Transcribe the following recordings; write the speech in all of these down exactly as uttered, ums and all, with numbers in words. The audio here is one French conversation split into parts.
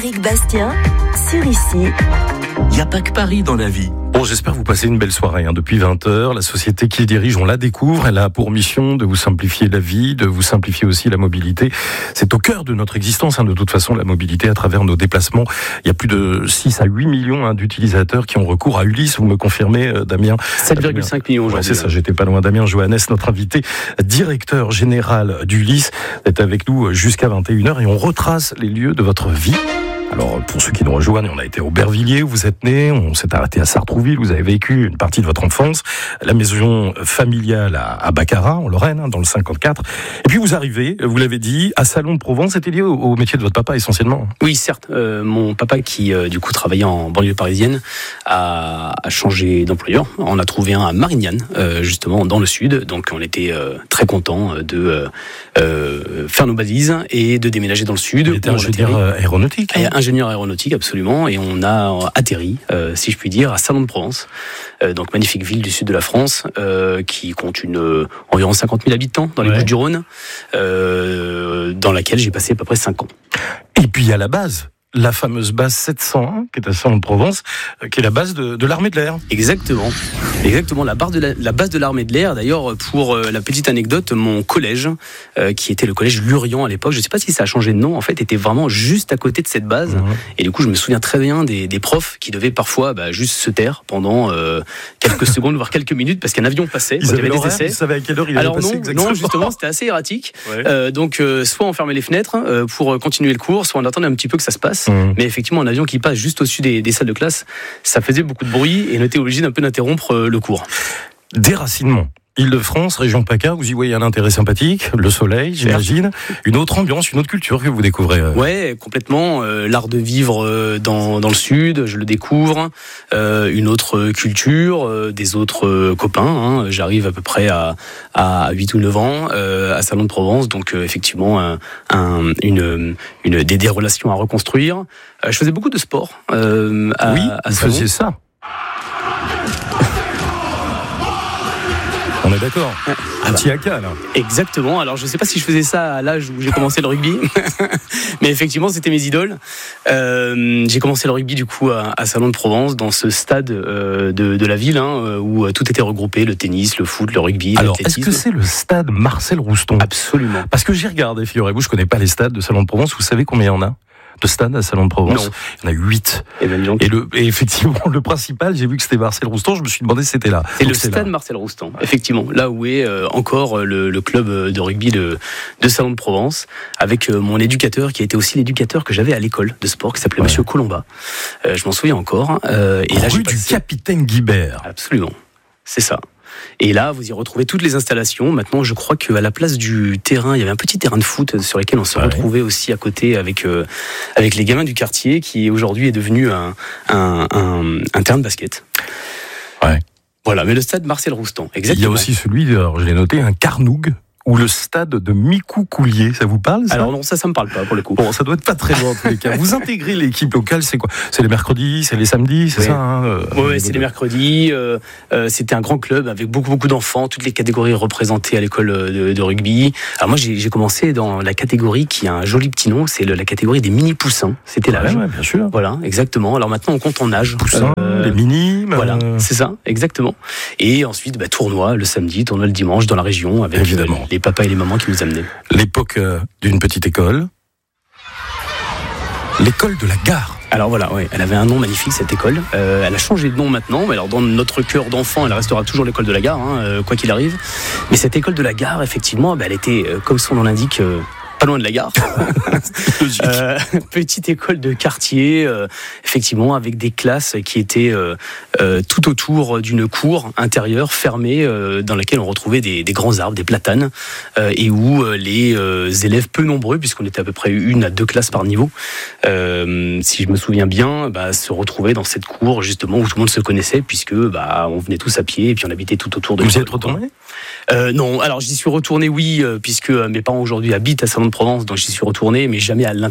Eric Bastien, sur Ici. Il n'y a pas que Paris dans la vie. Bon, j'espère que vous passez une belle soirée. Hein. Depuis vingt heures, la société qu'il dirige, on la découvre. Elle a pour mission de vous simplifier la vie, de vous simplifier aussi la mobilité. C'est au cœur de notre existence, hein, de toute façon, la mobilité à travers nos déplacements. Il y a plus de six à huit millions hein, d'utilisateurs qui ont recours à Ulysse. Vous me confirmez, euh, Damien sept virgule cinq millions aujourd'hui. Ouais, c'est ça, j'étais pas loin. Damien Johannes, notre invité, directeur général d'Ulysse, est avec nous jusqu'à vingt et une heures et on retrace les lieux de votre vie. Alors, pour ceux qui nous rejoignent, on a été au Aubervilliers où vous êtes né, on s'est arrêté à Sartrouville, vous avez vécu une partie de votre enfance, la maison familiale à, à Baccarat, en Lorraine, hein, dans le cinquante-quatre. Et puis vous arrivez, vous l'avez dit, à Salon de Provence, c'était lié au, au métier de votre papa essentiellement. Oui, certes. Euh, mon papa qui, euh, du coup, travaillait en banlieue parisienne, a, a changé d'employeur. On a trouvé un à Marignane, euh, justement, dans le sud. Donc, on était euh, très contents de euh, euh, faire nos balises et de déménager dans le sud. Il était ingénieur aéronautique. Hein. Ingénieur aéronautique, absolument, et on a atterri, euh, si je puis dire, à Salon de Provence, euh, donc magnifique ville du sud de la France, euh, qui compte une, euh, environ cinquante mille habitants dans les ouais. Bouches-du-Rhône, euh, dans laquelle j'ai passé à peu près cinq ans. Et puis à la base, la fameuse base sept cent un, qui est à Salon de Provence, euh, qui est la base de, de l'armée de l'air. Exactement, exactement, la, barre de la, la base de l'armée de l'air. D'ailleurs, pour euh, la petite anecdote, mon collège, euh, qui était le collège Lurian à l'époque, je ne sais pas si ça a changé de nom, en fait, était vraiment juste à côté de cette base. Mmh. Et du coup, je me souviens très bien des, des profs qui devaient parfois bah, juste se taire pendant euh, quelques secondes, voire quelques minutes, parce qu'un avion passait. Ils avaient des essais. Ils savaient à quelle heure il allait Alors passer non, exactement. non, justement, c'était assez erratique. Ouais. Euh, donc, euh, soit on fermait les fenêtres euh, pour continuer le cours, soit on attendait un petit peu que ça se passe. Mmh. Mais effectivement, un avion qui passe juste au-dessus des, des salles de classe, ça faisait beaucoup de bruit et on était obligé d'un peu d'interrompre le cours. Déracinement. Île-de-France, région PACA, vous y voyez un intérêt sympathique, le soleil, j'imagine, une autre ambiance, une autre culture que vous découvrez. Ouais, complètement. Euh, l'art de vivre euh, dans dans le sud, je le découvre. Euh, une autre culture, euh, des autres euh, copains. Hein. J'arrive à peu près à à huit ou neuf ans euh, à Salon de Provence, donc euh, effectivement un, un, une une des, des relations à reconstruire. Euh, je faisais beaucoup de sport. Euh, à, oui, à vous Salon. faisiez ça. On est d'accord. Un tiaka, là. Exactement. Alors, je ne sais pas si je faisais ça à l'âge où j'ai commencé le rugby, mais effectivement, c'était mes idoles. Euh, j'ai commencé le rugby, du coup, à, à Salon de Provence, dans ce stade euh, de, de la ville, hein, où tout était regroupé, le tennis, le foot, le rugby, Alors, l'athlétisme. est-ce que c'est le stade Marcel Rouston ? Absolument. Parce que j'ai regardé, figurez-vous, je ne connais pas les stades de Salon de Provence. Vous savez combien il y en a de stades à Salon de Provence? Non. Il y en a huit. Et, ben, et, le, et effectivement, le principal, j'ai vu que c'était Marcel Roustan, je me suis demandé si c'était là. C'est Donc le c'est stade là. Marcel Roustan, effectivement. Là où est euh, encore le, le club de rugby de, de Salon de Provence, avec euh, mon éducateur, qui a été aussi l'éducateur que j'avais à l'école de sport, qui s'appelait ouais. Monsieur Colomba. Euh, je m'en souviens encore. Euh, et Rue là, j'ai du passé... capitaine Guibert. Absolument. C'est ça. Et là, vous y retrouvez toutes les installations. Maintenant, je crois qu'à la place du terrain, il y avait un petit terrain de foot sur lequel on se ouais. retrouvait aussi à côté avec euh, avec les gamins du quartier, qui aujourd'hui est devenu un un, un, un terrain de basket. Ouais. Voilà, mais le stade Marcel Roustan, exactement. Il y a aussi celui, alors je l'ai noté, un Carnoug, ou le stade de Micou-Coulier, ça vous parle ça? Alors non, ça, ça me parle pas pour le coup. Bon, ça doit être pas très loin en tous les cas. Vous intégrez l'équipe locale, c'est quoi? C'est les mercredis, c'est les samedis, c'est oui. ça hein, euh, Oui, ouais, c'est les mercredis. Euh, euh, c'était un grand club avec beaucoup beaucoup d'enfants, toutes les catégories représentées à l'école de, de rugby. Alors moi, j'ai, j'ai commencé dans la catégorie qui a un joli petit nom, c'est le, la catégorie des mini poussins. C'était l'âge. Ouais, ouais, bien sûr. Voilà, exactement. Alors maintenant, on compte en âge. Poussins, euh, les mini. Voilà, euh... c'est ça, exactement. Et ensuite, bah, tournoi le samedi, tournoi le dimanche dans la région avec euh, les papas et les mamans qui nous amenaient. L'époque euh, d'une petite école. L'école de la gare. Alors voilà, ouais, elle avait un nom magnifique cette école. Euh, elle a changé de nom maintenant, mais alors dans notre cœur d'enfant, elle restera toujours l'école de la gare, hein, euh, quoi qu'il arrive. Mais cette école de la gare, effectivement, bah, elle était, euh, comme son nom l'indique, euh, pas loin de la gare. euh, petite école de quartier, euh, effectivement, avec des classes qui étaient euh, euh, tout autour d'une cour intérieure fermée, euh, dans laquelle on retrouvait des, des grands arbres, des platanes, euh, et où euh, les euh, élèves peu nombreux, puisqu'on était à peu près une à deux classes par niveau, euh, si je me souviens bien, bah, se retrouvaient dans cette cour justement où tout le monde se connaissait, puisque bah, on venait tous à pied et puis on habitait tout autour de. Vous y êtes retourné ? Euh, non, alors j'y suis retourné, oui, euh, puisque mes parents aujourd'hui habitent à Salon de Provence, donc j'y suis retourné, mais jamais à l'intérieur.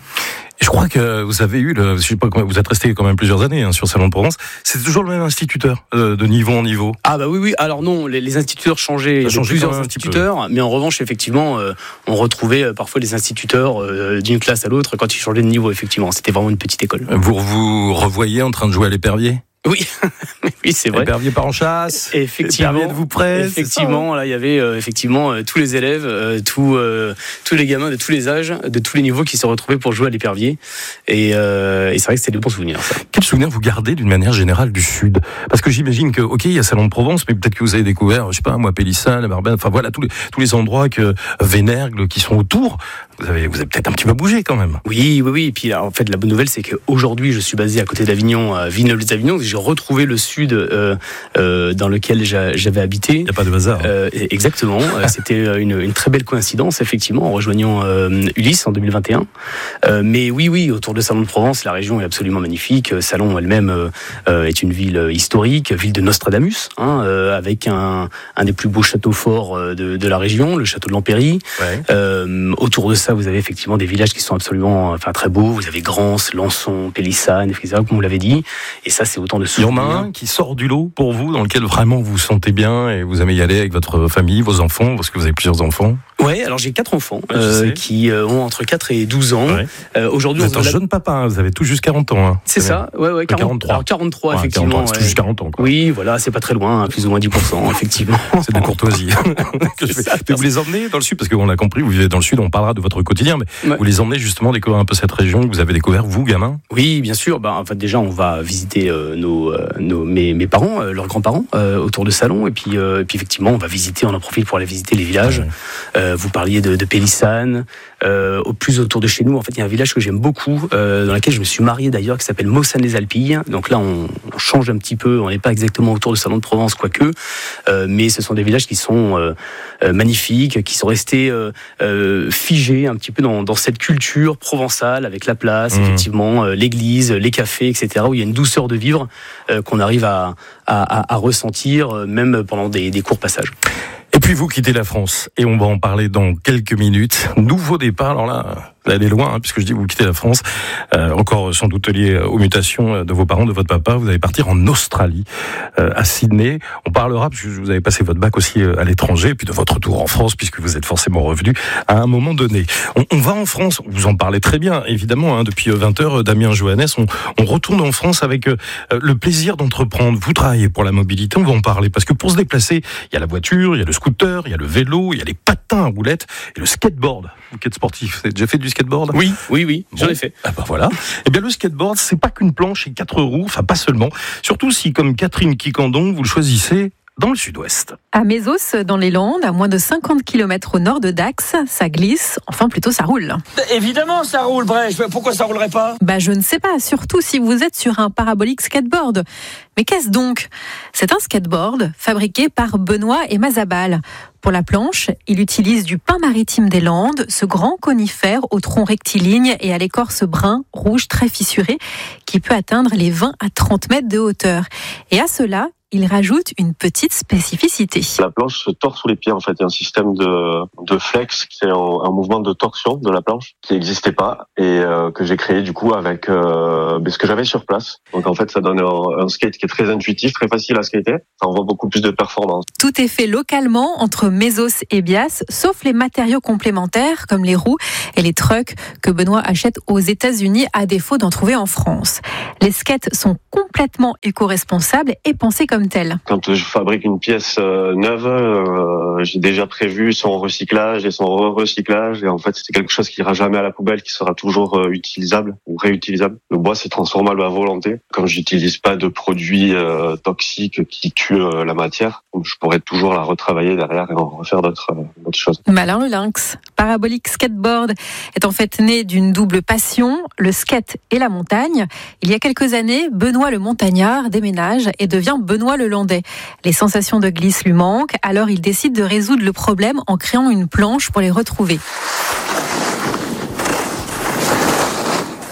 Et je crois que vous avez eu, le, je sais pas, vous êtes resté quand même plusieurs années hein, sur Salon de Provence. C'est toujours le même instituteur euh, de niveau en niveau. Ah bah oui oui. Alors non, les, les instituteurs changeaient, il y avait plusieurs instituteurs, mais en revanche effectivement, euh, on retrouvait euh, parfois les instituteurs euh, d'une classe à l'autre quand ils changeaient de niveau. Effectivement, c'était vraiment une petite école. Vous vous revoyez en train de jouer à l'épervier? Oui, oui, c'est vrai. L'épervier part en chasse. Effectivement. L'épervier de vous près. Effectivement, là, il y avait euh, effectivement euh, tous les élèves, euh, tous, euh, tous les gamins de tous les âges, de tous les niveaux qui se retrouvaient pour jouer à l'épervier. Et, euh, et c'est vrai que c'était de bons souvenirs. Ça. Quel souvenir vous gardez d'une manière générale du Sud? Parce que j'imagine que, ok, il y a Salon de Provence, mais peut-être que vous avez découvert, je sais pas, moi, Pélissane, Barbenne, enfin voilà, tous les, tous les endroits que Vénergle qui sont autour. Vous avez, vous avez peut-être un petit peu bougé quand même. Oui, oui, oui. Et puis, en fait, la bonne nouvelle, c'est qu'aujourd'hui, je suis basé à côté d'Avignon, à Villeneuve-les-Avignon. J'ai retrouvé le Sud euh, euh, dans lequel j'a, j'avais habité. Il n'y a pas de hasard. Hein. Euh, exactement. C'était une, une très belle coïncidence, effectivement, en rejoignant euh, Ulysse en deux mille vingt et un. Euh, mais oui, oui, autour de Salon de Provence, la région est absolument magnifique. Salon elle-même euh, est une ville historique, ville de Nostradamus, hein, euh, avec un, un des plus beaux châteaux forts de, de la région, le château de l'Empéry. Ouais. Euh, autour de ça, vous avez effectivement des villages qui sont absolument, enfin, très beaux. Vous avez Grance, Lançon, Pélissane, et cetera, comme vous l'avez dit. Et ça, c'est autant de souvenirs. Il y en a un qui sort du lot pour vous, dans lequel vraiment vous vous sentez bien et vous aimez y aller avec votre famille, vos enfants, parce que vous avez plusieurs enfants. Ouais, alors j'ai quatre enfants euh, qui euh, ont entre quatre et douze ans. Ouais. Euh, aujourd'hui, vous êtes un la... jeune papa, hein, vous avez tout juste quarante ans. Hein. C'est, c'est ça, ouais, ouais, quarante, quarante-trois. Alors quarante-trois, ouais, effectivement. quarante-trois, c'est ouais. juste quarante ans. Quoi. Oui, voilà, c'est pas très loin, hein, plus ou moins dix pour cent, effectivement. C'est de la courtoisie. que je ça, vous les emmenez dans le Sud, parce qu'on a compris, vous vivez dans le Sud, on parlera de votre quotidien, mais ouais. Vous les emmenez justement découvrir un peu cette région que vous avez découvert, vous, gamin? Oui, bien sûr. Bah, en fait, déjà, on va visiter euh, nos, euh, nos, mes, mes parents, euh, leurs grands-parents, euh, autour de Salon, et puis, euh, et puis effectivement, on va visiter, on en profite pour aller visiter les villages. Ouais. Euh, vous parliez de, de Pélissane, euh, au plus autour de chez nous. En fait, il y a un village que j'aime beaucoup, euh, dans lequel je me suis marié d'ailleurs, qui s'appelle Maussanne-les-Alpilles. Donc là, on, on change un petit peu. On n'est pas exactement autour de Salon de Provence, quoique, euh, mais ce sont des villages qui sont euh, euh, magnifiques, qui sont restés euh, euh, figés un petit peu dans, dans cette culture provençale, avec la place, mmh. effectivement, euh, l'église, les cafés, et cetera, où il y a une douceur de vivre euh, qu'on arrive à, à, à, à ressentir, euh, même pendant des, des courts passages. Et puis vous quittez la France, et on va en parler dans quelques minutes. Nouveau départ, alors là, vous allez loin, hein, puisque je dis vous quittez la France, euh, encore sans doute lié aux mutations de vos parents, de votre papa. Vous allez partir en Australie, euh, à Sydney. On parlera, puisque vous avez passé votre bac aussi à l'étranger, et puis de votre retour en France, puisque vous êtes forcément revenu à un moment donné. On, on va en France, vous en parlez très bien, évidemment, hein, depuis vingt heures, Damien Johannes, on, on retourne en France avec euh, le plaisir d'entreprendre. Vous travaillez pour la mobilité, on va en parler, parce que pour se déplacer, il y a la voiture, il y a le scooter, il y a le vélo, il y a les patins à roulettes, et le skateboard. Vous qui êtes sportif, vous avez déjà fait du skateboard? Oui, oui, oui, bon, j'en ai fait. Ah ben voilà. Eh bien, le skateboard, c'est pas qu'une planche et quatre roues, enfin pas seulement. Surtout si, comme Catherine Quiquendon, vous le choisissez dans le sud-ouest. À Mésos, dans les Landes, à moins de cinquante kilomètres au nord de Dax, ça glisse, enfin plutôt ça roule. Évidemment ça roule, Brèche, pourquoi ça roulerait pas? Bah je ne sais pas, surtout si vous êtes sur un parabolique skateboard. Mais qu'est-ce donc? C'est un skateboard fabriqué par Benoît et Mazabal. Pour la planche, il utilise du pin maritime des Landes, ce grand conifère au tronc rectiligne et à l'écorce brun, rouge très fissuré, qui peut atteindre les vingt à trente mètres de hauteur. Et à cela, il rajoute une petite spécificité. La planche se tord sous les pieds, en fait. Il y a un système de, de flex, qui est un, un mouvement de torsion de la planche, qui n'existait pas, et euh, que j'ai créé du coup avec euh, ce que j'avais sur place. Donc en fait, ça donne un, un skate qui est très intuitif, très facile à skater. Ça envoie beaucoup plus de performance. Tout est fait localement entre Mésos et Bias, sauf les matériaux complémentaires, comme les roues et les trucks que Benoît achète aux États-Unis, à défaut d'en trouver en France. Les skates sont complètement éco-responsables et pensés comme tels. Quand je fabrique une pièce euh, neuve, euh, j'ai déjà prévu son recyclage et son re-recyclage, et en fait c'est quelque chose qui ira jamais à la poubelle, qui sera toujours euh, utilisable ou réutilisable. Le bois c'est transformable à volonté. Comme j'utilise pas de produits euh, toxiques qui tuent euh, la matière, je pourrais toujours la retravailler derrière et en refaire d'autres, euh, d'autres choses. Malin le lynx. Parabolique Skateboard est en fait né d'une double passion, le skate et la montagne. Il y a quelques années, Benoît le montagnard déménage et devient Benoît le landais. Les sensations de glisse lui manquent, alors il décide de résoudre le problème en créant une planche pour les retrouver.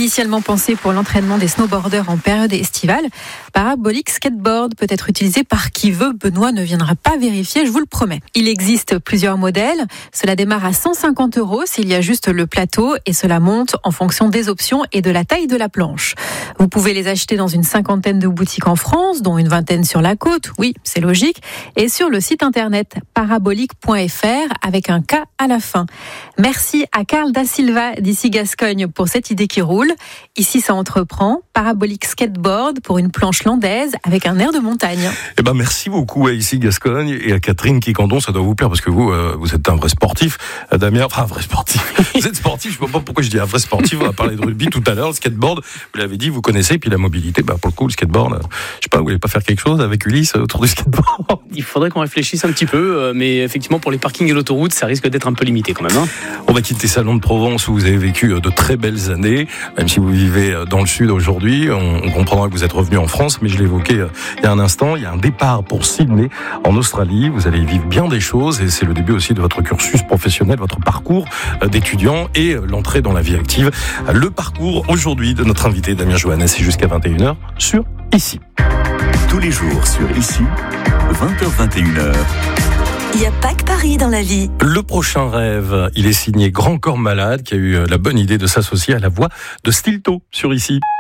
Initialement pensé pour l'entraînement des snowboarders en période estivale, Parabolic Skateboard peut être utilisé par qui veut. Benoît ne viendra pas vérifier, je vous le promets. Il existe plusieurs modèles. Cela démarre à cent cinquante euros s'il y a juste le plateau et cela monte en fonction des options et de la taille de la planche. Vous pouvez les acheter dans une cinquantaine de boutiques en France, dont une vingtaine sur la côte. Oui, c'est logique. Et sur le site internet parabolic point f r avec un K à la fin. Merci à Carl Da Silva d'ici Gascogne pour cette idée qui roule. Ici, ça entreprend. Parabolic Skateboard pour une planche landaise avec un air de montagne. Eh ben, merci beaucoup à ici Gascogne et à Catherine Quicandon. Ça doit vous plaire parce que vous, euh, vous êtes un vrai sportif. Damien, enfin, un vrai sportif. Vous êtes sportif. Je ne sais pas pourquoi je dis un vrai sportif. On a parlé de rugby tout à l'heure. Le skateboard, vous l'avez dit, vous connaissez. Puis la mobilité, bah, pour le coup, le skateboard, euh, je sais pas, vous voulez pas faire quelque chose avec Ulysse autour du skateboard? Il faudrait qu'on réfléchisse un petit peu, mais effectivement, pour les parkings et l'autoroute, ça risque d'être un peu limité quand même. Hein. On va quitter Salon de Provence où vous avez vécu de très belles années, même si vous vivez dans le sud aujourd'hui. On, on comprendra que vous êtes revenu en France, mais je l'évoquais il y a un instant, il y a un départ pour Sydney en Australie. Vous allez vivre bien des choses et c'est le début aussi de votre cursus professionnel, votre parcours d'étudiant et l'entrée dans la vie active. Le parcours aujourd'hui de notre invité Damien Johannes, c'est jusqu'à vingt et une heures sur Ici. Tous les jours sur Ici, vingt heures vingt et une heures. Il n'y a pas que Paris dans la vie. Le prochain rêve, il est signé Grand Corps Malade qui a eu la bonne idée de s'associer à la voix de Stilto sur Ici.